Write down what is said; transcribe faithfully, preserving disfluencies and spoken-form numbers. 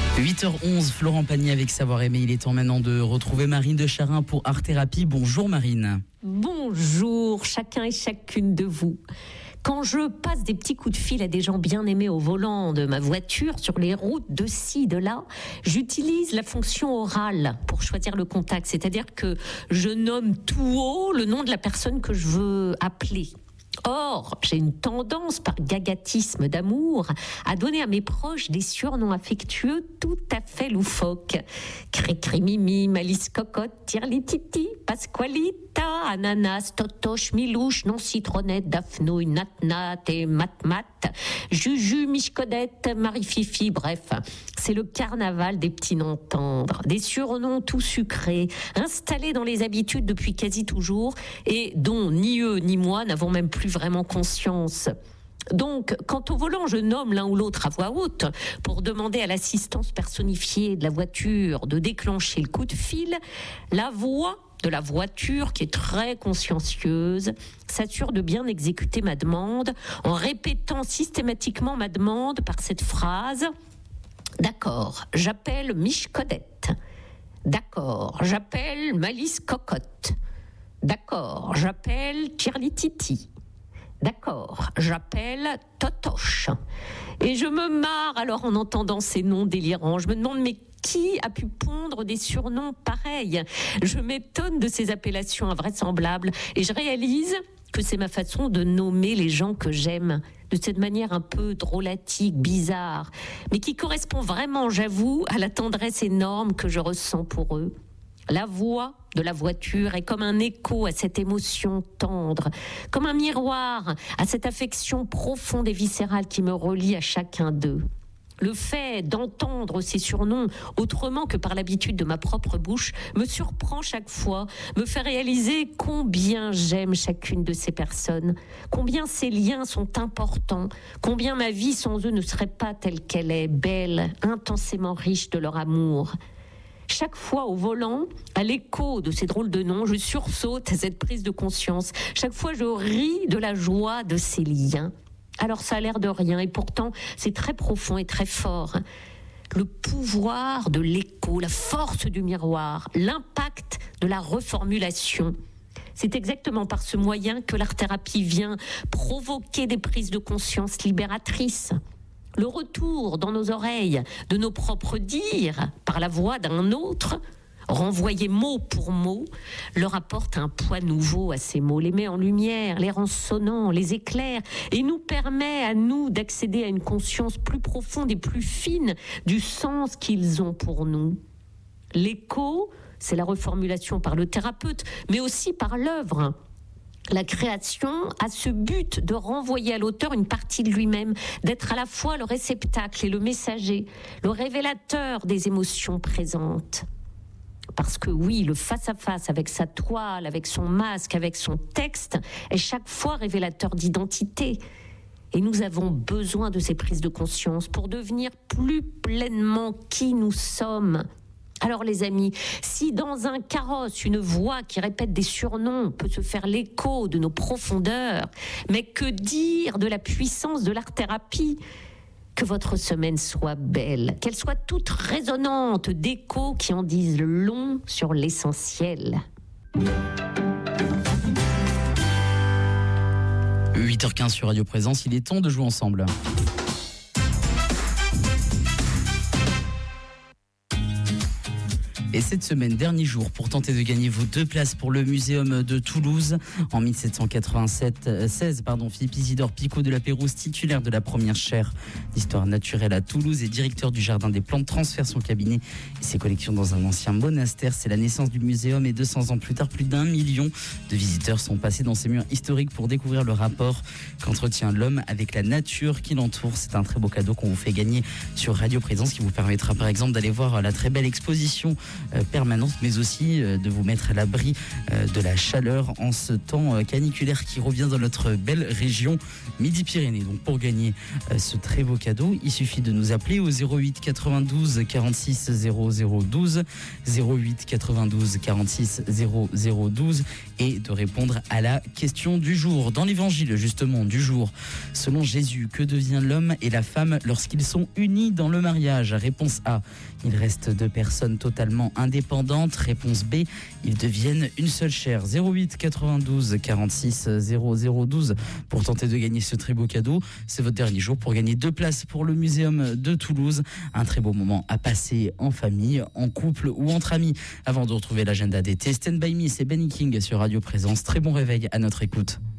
huit heures onze, Florent Pagny avec Savoir Aimer. Il est temps maintenant de retrouver Marine de Charin pour Art Thérapie. Bonjour Marine. Bonjour chacun et chacune de vous. Quand je passe des petits coups de fil à des gens bien aimés au volant de ma voiture, sur les routes de ci, de là, j'utilise la fonction orale pour choisir le contact. C'est-à-dire que je nomme tout haut le nom de la personne que je veux appeler. Or, j'ai une tendance, par gagatisme d'amour, à donner à mes proches des surnoms affectueux tout à fait loufoques. Cricri-mimi, Malice Cocotte, Tirli-Titi, Pasqualita, Ananas, Totoche, Milouche, Non-Citronnette, Daphnou, Nat-Nat et Mat-Mat, Juju, Michecodette, Marie-Fifi, bref. C'est le carnaval des petits noms tendres, des surnoms tout sucrés, installés dans les habitudes depuis quasi toujours et dont ni eux ni moi n'avons même plus vraiment conscience. Donc, quand au volant, je nomme l'un ou l'autre à voix haute pour demander à l'assistance personnifiée de la voiture de déclencher le coup de fil, la voix de la voiture, qui est très consciencieuse, s'assure de bien exécuter ma demande en répétant systématiquement ma demande par cette phrase. D'accord, j'appelle Michecodette. D'accord, j'appelle Malice Cocotte. D'accord, j'appelle Tirli-Titi. D'accord, j'appelle Totoche. Et je me marre alors en entendant ces noms délirants. Je me demande, mais qui a pu pondre des surnoms pareils ? Je m'étonne de ces appellations invraisemblables et je réalise que c'est ma façon de nommer les gens que j'aime, de cette manière un peu drôlatique, bizarre, mais qui correspond vraiment, j'avoue, à la tendresse énorme que je ressens pour eux. La voix de la voiture est comme un écho à cette émotion tendre, comme un miroir à cette affection profonde et viscérale qui me relie à chacun d'eux. Le fait d'entendre ces surnoms autrement que par l'habitude de ma propre bouche me surprend chaque fois, me fait réaliser combien j'aime chacune de ces personnes, combien ces liens sont importants, combien ma vie sans eux ne serait pas telle qu'elle est, belle, intensément riche de leur amour. Chaque fois au volant, à l'écho de ces drôles de noms, je sursaute à cette prise de conscience. Chaque fois, je ris de la joie de ces liens. Alors ça a l'air de rien et pourtant c'est très profond et très fort. Le pouvoir de l'écho, la force du miroir, l'impact de la reformulation. C'est exactement par ce moyen que l'art-thérapie vient provoquer des prises de conscience libératrices. Le retour dans nos oreilles de nos propres dires par la voix d'un autre, renvoyés mot pour mot, leur apporte un poids nouveau à ces mots, les met en lumière, les rend sonnants, les éclaire et nous permet à nous d'accéder à une conscience plus profonde et plus fine du sens qu'ils ont pour nous. L'écho, c'est la reformulation par le thérapeute, mais aussi par l'œuvre. La création a ce but de renvoyer à l'auteur une partie de lui-même, d'être à la fois le réceptacle et le messager, le révélateur des émotions présentes. Parce que oui, le face-à-face avec sa toile, avec son masque, avec son texte, est chaque fois révélateur d'identité. Et nous avons besoin de ces prises de conscience pour devenir plus pleinement qui nous sommes. Alors les amis, si dans un carrosse, une voix qui répète des surnoms peut se faire l'écho de nos profondeurs, mais que dire de la puissance de l'art-thérapie ? Que votre semaine soit belle, qu'elle soit toute résonnante d'échos qui en disent long sur l'essentiel. huit heures quinze sur Radio Présence, il est temps de jouer ensemble. Et cette semaine, dernier jour, pour tenter de gagner vos deux places pour le Muséum de Toulouse. En mille sept cent quatre-vingt-sept, seize, pardon, Philippe Isidore Picot de la Pérouse, titulaire de la première chaire d'histoire naturelle à Toulouse et directeur du Jardin des Plantes, transfère son cabinet et ses collections dans un ancien monastère. C'est la naissance du muséum et deux cents ans plus tard, plus d'un million de visiteurs sont passés dans ces murs historiques pour découvrir le rapport qu'entretient l'homme avec la nature qui l'entoure. C'est un très beau cadeau qu'on vous fait gagner sur Radio Présence qui vous permettra par exemple d'aller voir la très belle exposition euh, permanente, mais aussi euh, de vous mettre à l'abri euh, de la chaleur en ce temps euh, caniculaire qui revient dans notre belle région Midi-Pyrénées. Donc pour gagner euh, ce très beau cadeau, il suffit de nous appeler au zéro huit quatre-vingt-douze quarante-six zéro zéro douze, zéro huit quatre-vingt-douze quarante-six zéro zéro douze et de répondre à la question du jour. Dans l'évangile justement du jour, selon Jésus, que devient l'homme et la femme lorsqu'ils sont unis dans le mariage? Réponse A, ils restent deux personnes totalement indépendantes. Réponse B, ils deviennent une seule chair. Zéro huit quatre-vingt-douze quarante-six zéro zéro douze pour tenter de gagner ce très beau cadeau. C'est votre dernier jour pour gagner deux places pour le Muséum de Toulouse. Un très beau moment à passer en famille, en couple ou entre amis. Avant de retrouver l'agenda d'été, Stand By Me, c'est Benny King sur Radio Présence. Très bon réveil à notre écoute.